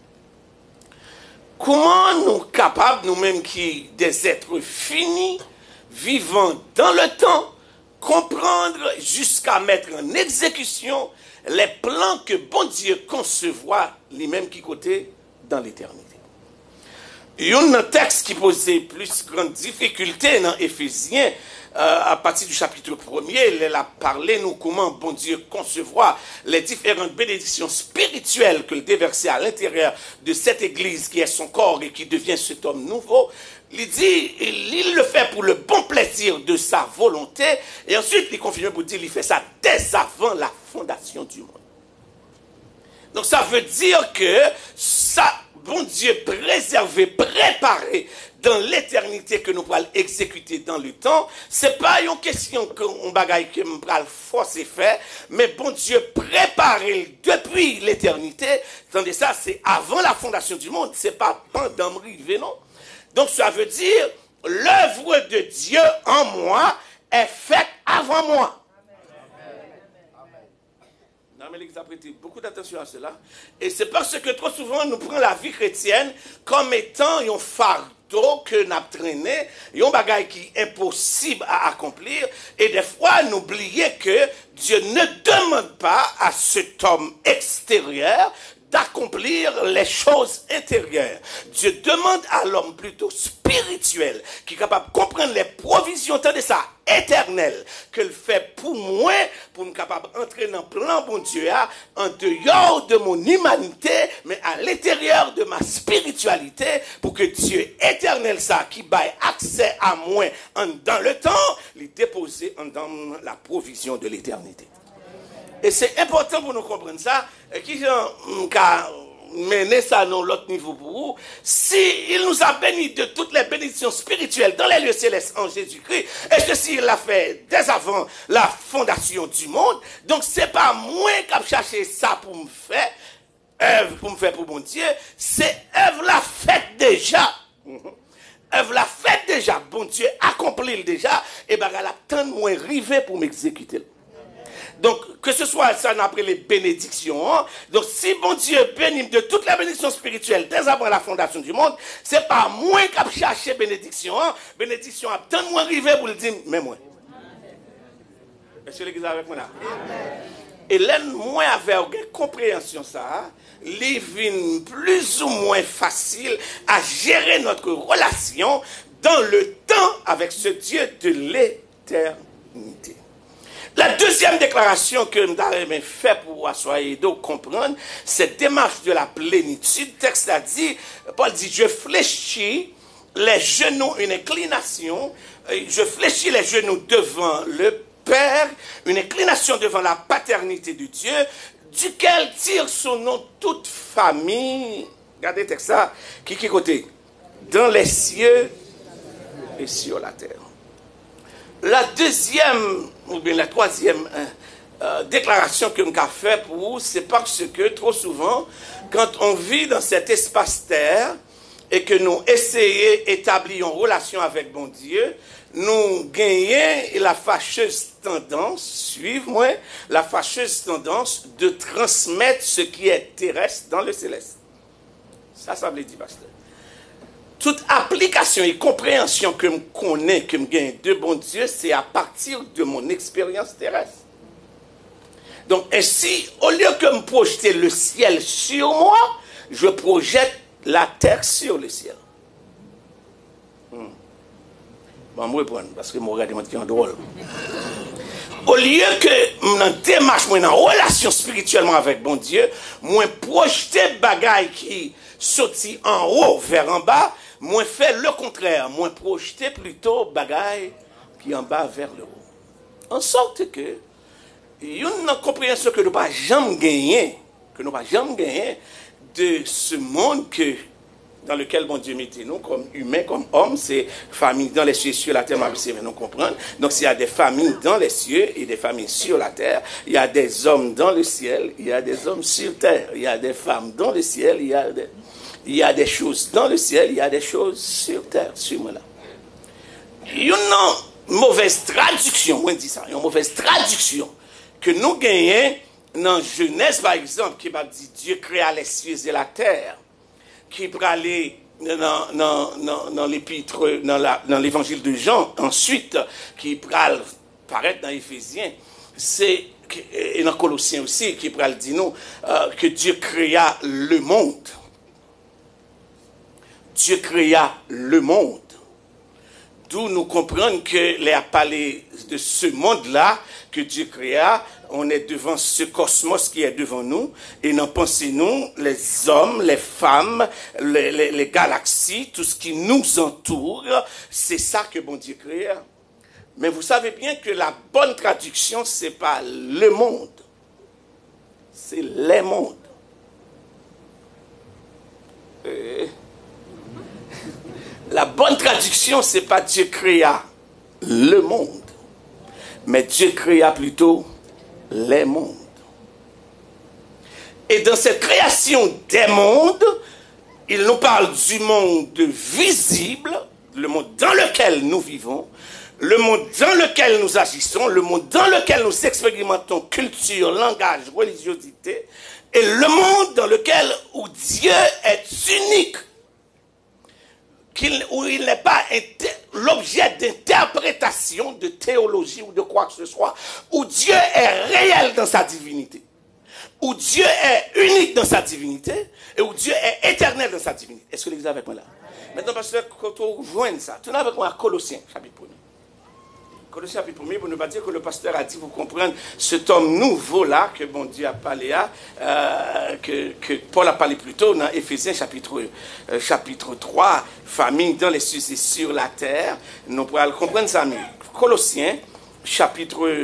Comment nous capables, nous-mêmes qui des êtres finis, vivant dans le temps, comprendre jusqu'à mettre en exécution les plans que bon Dieu concevoir, lui-même qui côté dans l'éternité. Il y a un texte qui posait plus grande difficulté dans Éphésiens, à partir du chapitre 1er, il a parlé nous comment bon Dieu concevoir les différentes bénédictions spirituelles que le déversait à l'intérieur de cette église qui est son corps et qui devient cet homme nouveau. Il dit, il le fait pour le bon plaisir de sa volonté et ensuite il confirme pour dire, il fait ça dès avant la fondation du monde. Donc ça veut dire que ça, bon Dieu préservé, préparé dans l'éternité que nous pourrons exécuter dans le temps, c'est pas une question qu'on bagaille que nous pourrons forcer faire, mais bon Dieu préparé depuis l'éternité, tandis ça c'est avant la fondation du monde, c'est pas pendant m'arriver, non. Donc ça veut dire, l'œuvre de Dieu en moi est faite avant moi. Non, mais il a prêté beaucoup d'attention à cela. Et c'est parce que trop souvent, nous prenons la vie chrétienne comme étant un fardeau que nous avons traîné, un bagage qui est impossible à accomplir. Et des fois, nous oublions que Dieu ne demande pas à cet homme extérieur d'accomplir les choses intérieures. Dieu demande à l'homme plutôt spirituel, qui est capable de comprendre les provisions de ça éternel, qu'elle fait pour moi, pour nous capable d'entrer dans le plan bon Dieu, en dehors de mon humanité, mais à l'intérieur de ma spiritualité, pour que Dieu éternel ça, qui baille accès à moi dans le temps, les déposer dans la provision de l'éternité. Et c'est important pour nous comprendre ça, qui a mené ça à l'autre niveau pour vous. Si il nous a bénis de toutes les bénédictions spirituelles dans les lieux célestes en Jésus-Christ, et ceci il l'a fait dès avant la fondation du monde, donc c'est pas moi qui a cherché ça pour me faire, œuvre pour me faire pour mon Dieu, c'est œuvre la faite déjà. Œuvre la faite déjà, bon Dieu accomplit déjà, et ben elle a tant de moins arrivé pour m'exécuter. Donc, que ce soit ça après les bénédictions, hein? Donc si bon Dieu bénit de toutes les bénédictions spirituelles dès avant la fondation du monde, c'est pas moi qui a cherché bénédiction, hein? Bénédiction a tant moins arrivé pour le dire, mais moi. Est-ce que l'église est avec moi là? Et là, moi avec une compréhension ça, il vient plus ou moins facile à gérer notre relation dans le temps avec ce Dieu de l'éternité. La deuxième déclaration que nous avons fait pour assoyer de comprendre, cette démarche de la plénitude, le texte a dit, Paul dit, je fléchis les genoux, une inclination, je fléchis les genoux devant le Père, une inclination devant la paternité de Dieu, duquel tire son nom toute famille, regardez le texte là, qui côté? Dans les cieux et sur la terre. La deuxième, ou bien la troisième déclaration que nous avons fait pour vous, c'est parce que trop souvent, quand on vit dans cet espace terre, et que nous essayons d'établir une relation avec bon Dieu, nous gagnons la fâcheuse tendance, suivez-moi, la fâcheuse tendance de transmettre ce qui est terrestre dans le céleste. Ça veut dire, pasteur. Toute application et compréhension que je connais, que je gagne de bon Dieu, c'est à partir de mon expérience terrestre. Donc, ainsi, au lieu que je projette le ciel sur moi, je projette la terre sur le ciel. Bon, je vais prendre, parce que je regarde mon qui est drôle. Au lieu que je démarche, moi, en relation spirituellement avec bon Dieu, moi, projeter bagaille qui sorti en haut vers en bas, moi, fait le contraire. Moi, projeter plutôt bagaille qui en bas vers le haut. En sorte que, il y a une compréhension que nous n'avons jamais gagné, de ce monde dans lequel bon Dieu mettait nous, comme humains, comme hommes, c'est famille dans les cieux, sur la terre, nous comprendre. Donc, s'il y a des familles dans les cieux et des familles sur la terre, il y a des hommes dans le ciel, il y a des hommes sur terre, il y a des femmes dans le ciel, il y a des choses dans le ciel, il y a des choses sur terre, sur moi là. Il y a une mauvaise traduction, on dit ça, une mauvaise traduction que nous gagnons dans Genèse, par exemple, qui m'a dit Dieu créa les cieux et la terre, qui peut aller dans l'épître, dans l'évangile de Jean, ensuite, qui peut paraître dans Éphésiens, et dans Colossiens aussi, qui peut dire nous que Dieu créa le monde. Dieu créa le monde. D'où nous comprenons que les parlé de ce monde-là que Dieu créa, on est devant ce cosmos qui est devant nous, et n'en pensez-nous, les hommes, les femmes, les galaxies, tout ce qui nous entoure, c'est ça que bon Dieu créa. Mais vous savez bien que la bonne traduction, c'est pas le monde, c'est les mondes. La bonne traduction, c'est pas Dieu créa le monde, mais Dieu créa plutôt les mondes. Et dans cette création des mondes, il nous parle du monde visible, le monde dans lequel nous vivons, le monde dans lequel nous agissons, le monde dans lequel nous expérimentons culture, langage, religiosité, et le monde dans lequel où Dieu est unique, où il n'est pas l'objet d'interprétation, de théologie ou de quoi que ce soit, où Dieu est réel dans sa divinité, où Dieu est unique dans sa divinité, et où Dieu est éternel dans sa divinité. Est-ce que l'église est avec moi là? Maintenant, parce que quand on rejoint ça, tournez avec moi à Colossiens, chapitre 1er. Colossiens chapitre 1er, pour ne pas dire que le pasteur a dit, vous comprenez, cet homme nouveau-là, que bon Dieu a parlé que Paul a parlé plus tôt dans Éphésiens chapitre 3, famille dans les cieux et sur la terre. Nous pourrons comprendre ça mieux. Colossiens chapitre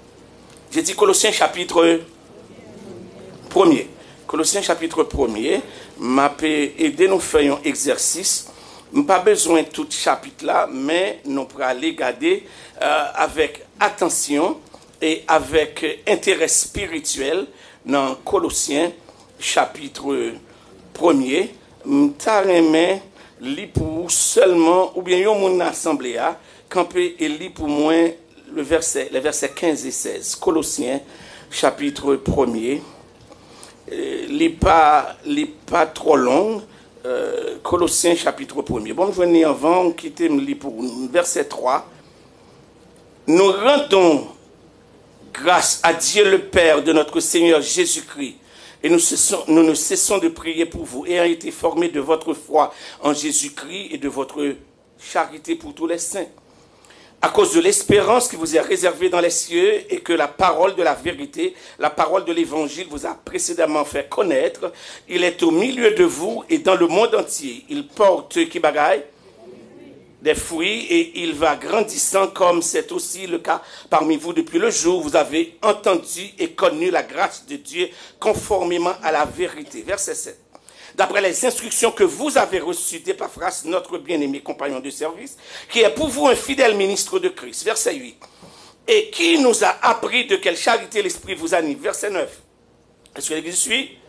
1er. Colossiens chapitre 1er, m'a aidé nous faire un exercice. Pas besoin de tout chapitre là, mais nous pourrons aller regarder avec attention et avec intérêt spirituel dans Colossiens chapitre 1er. M'taremé lit pour seulement ou bien yon mon assemblée a camper et lit pour moi les versets 15 et 16. Colossiens chapitre 1er. Lit pas trop long. Colossiens chapitre 1er. Bon, je venais avant, quitter me lire pour verset 3. Nous rendons grâce à Dieu le Père de notre Seigneur Jésus-Christ. Et nous ne cessons de prier pour vous, ayant été formés de votre foi en Jésus-Christ et de votre charité pour tous les saints. À cause de l'espérance qui vous est réservée dans les cieux et que la parole de la vérité, la parole de l'évangile vous a précédemment fait connaître, il est au milieu de vous et dans le monde entier. Il porte qui bagaille des fruits et il va grandissant comme c'est aussi le cas parmi vous depuis le jour où vous avez entendu et connu la grâce de Dieu conformément à la vérité. Verset 7. D'après les instructions que vous avez reçues d'Épaphras, notre bien-aimé compagnon de service, qui est pour vous un fidèle ministre de Christ. Verset 8. Et qui nous a appris de quelle charité l'Esprit vous anime. Verset 9. Est-ce que l'Église suit?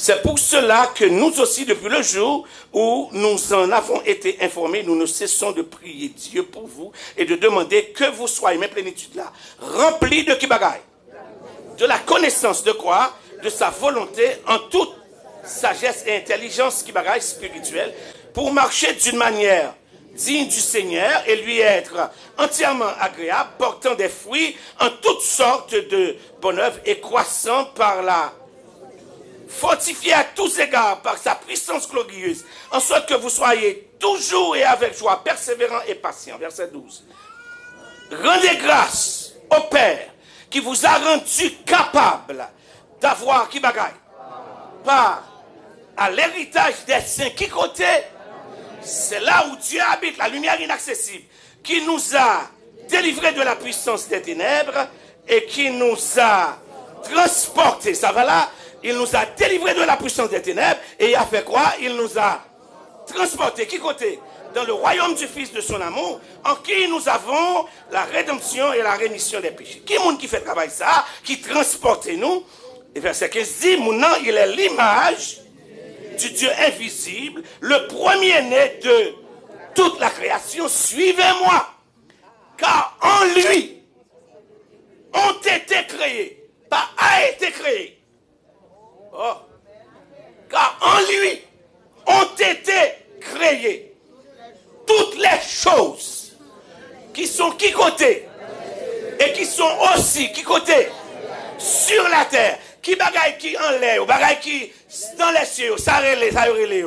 C'est pour cela que nous aussi, depuis le jour où nous en avons été informés, nous ne cessons de prier Dieu pour vous et de demander que vous soyez, même plénitude là, remplis de kibagaï, de la connaissance de quoi? De sa volonté en toute sagesse et intelligence kibagaï spirituelle pour marcher d'une manière digne du Seigneur et lui être entièrement agréable, portant des fruits en toutes sortes de bonnes œuvres et croissant par la fortifié à tous égards par sa puissance glorieuse, en sorte que vous soyez toujours et avec joie, persévérants et patients. Verset 12. Rendez grâce au Père qui vous a rendu capable d'avoir qui bagaille part à l'héritage des saints. Qui côté? C'est là où Dieu habite, la lumière inaccessible, qui nous a délivrés de la puissance des ténèbres et qui nous a transportés. Ça va là? Il nous a délivrés de la puissance des ténèbres et il a fait quoi? Il nous a transportés. Qui côté? Dans le royaume du Fils de son amour, en qui nous avons la rédemption et la rémission des péchés. Qui est monde qui fait le travail ça? Qui transporte nous? Et verset 15 dit, mon nom, il est l'image du Dieu invisible, le premier-né de toute la création. Suivez-moi, car en lui ont été créés, pas a été créé. Oh. Car en lui ont été créées toutes les choses qui sont qui côté et qui sont aussi qui côté sur la terre. Qui bagaille qui en l'air, bagaille qui dans les cieux, ça relève.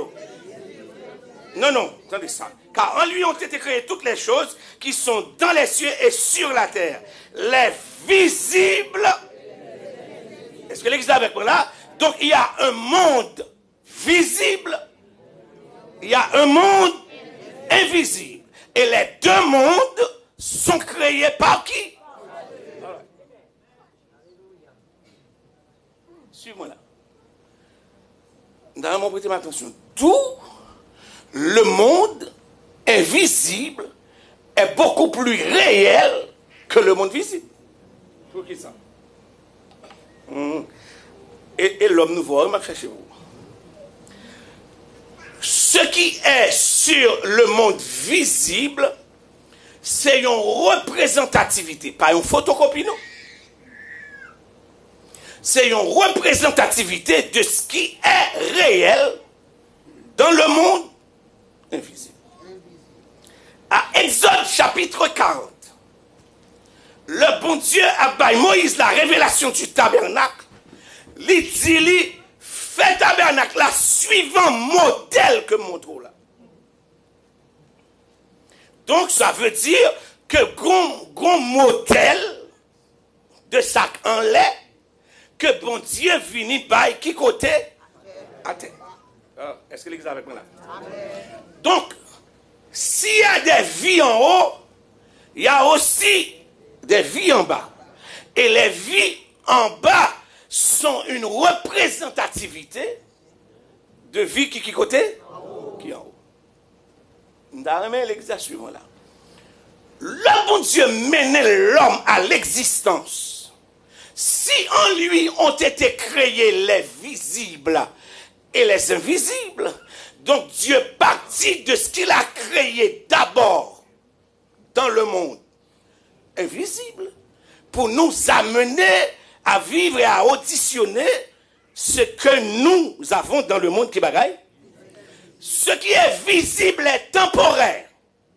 Non, non, attendez ça. Car en lui ont été créées toutes les choses qui sont dans les cieux et sur la terre. Les visibles. Est-ce que l'église est avec moi là? Donc il y a un monde visible, il y a un monde invisible. Et les deux mondes sont créés par qui? Suivez-moi là. Nous allons prêter attention. Tout le monde invisible est beaucoup plus réel que le monde visible. Pour qui ça? Et l'homme nouveau, il chez vous. Ce qui est sur le monde visible, c'est une représentativité, pas une photocopie, non. C'est une représentativité de ce qui est réel dans le monde invisible. À Exode chapitre 40, le bon Dieu a baillé Moïse la révélation du tabernacle. Il dit, fait tabernacle là, suivant modèle que montre là. Donc ça veut dire que grand modèle de sac en lait que bon Dieu finit par qui côté? À terre. Est-ce que l'église est avec moi là? Donc, s'il y a des vies en haut, il y a aussi des vies en bas. Et les vies en bas sont une représentativité de vie qui côté? Qui en haut. Nous avons l'exemple suivant là. Le bon Dieu menait l'homme à l'existence. Si en lui ont été créés les visibles et les invisibles, donc Dieu partit de ce qu'il a créé d'abord dans le monde invisible pour nous amener à vivre et à auditionner ce que nous avons dans le monde qui bagaille. Ce qui est visible est temporaire.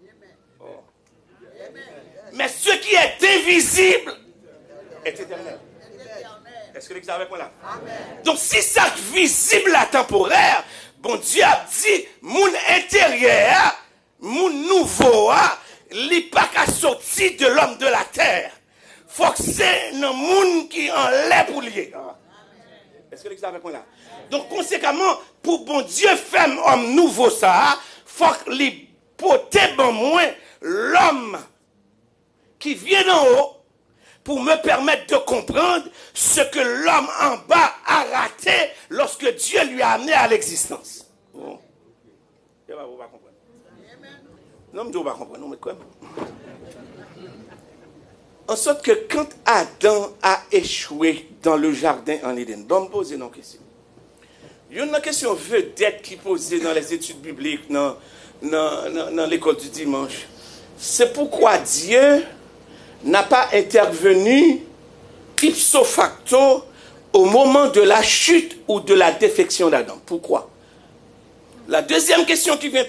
Mais ce qui est invisible est éternel. Est-ce que l'église est avec moi là? Donc si ça visible est temporaire, bon Dieu a dit, mon intérieur, mon nouveau, il n'est pas qu'à sortir de l'homme de la terre. Faut que c'est un monde qui en l'est pour lier. Est-ce que l'église est avec moi là? Donc conséquemment, pour bon Dieu faire homme nouveau ça, faut qu'il porte bon moins l'homme qui vient d'en haut pour me permettre de comprendre ce que l'homme en bas a raté lorsque Dieu lui a amené à l'existence. Bon. Vous ne va comprendre. Non, je ne vais pas comprendre. Non, mais quoi? En sorte que quand Adam a échoué dans le jardin en Éden, bon, me poser une question. Il y a une question vedette qui est posée dans les études bibliques, dans l'école du dimanche. C'est pourquoi Dieu n'a pas intervenu ipso facto au moment de la chute ou de la défection d'Adam. Pourquoi? La deuxième question qui vient